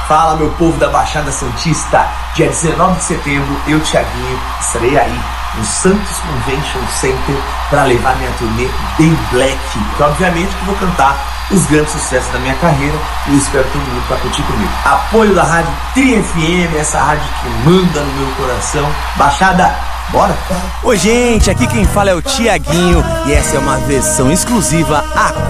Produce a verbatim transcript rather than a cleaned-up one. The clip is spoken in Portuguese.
Fala, meu povo da Baixada Santista. Dia dezenove de setembro, eu, Thiaguinho, estarei aí no Santos Convention Center para levar minha turnê bem black, que obviamente que vou cantar os grandes sucessos da minha carreira e eu espero todo mundo para curtir comigo. Apoio da Rádio Tri F M, essa rádio que manda no meu coração. Baixada, bora? Oi gente, aqui quem fala é o Thiaguinho e essa é uma versão exclusiva a